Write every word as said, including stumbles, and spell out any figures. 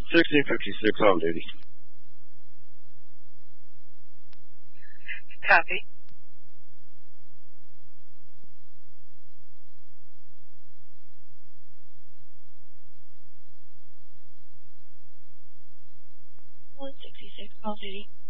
sixteen fifty-six on duty. Copy. one sixty-six, call duty.